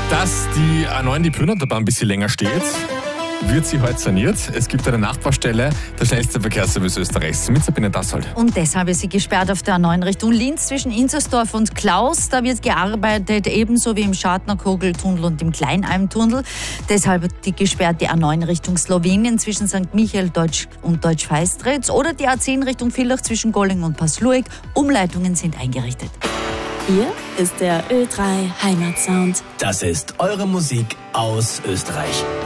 Dass die A9, die Plünerterbahn, ein bisschen länger steht, wird sie heute saniert. Es gibt eine Nachbaustelle, der schnellste Verkehrsservice Österreichs. Mit Sabine Dassold. Und deshalb ist sie gesperrt auf der A9 Richtung Linz zwischen Inzersdorf und Klaus. Da wird gearbeitet, ebenso wie im Schartner-Kogel-Tunnel und im Kleinalm-Tunnel. Deshalb die gesperrte A9 Richtung Slowenien zwischen St. Michael und Deutsch-Feistritz oder die A10 Richtung Villach zwischen Golling und Pasluik. Umleitungen sind eingerichtet. Hier ist der Ö3 Heimatsound. Das ist eure Musik aus Österreich.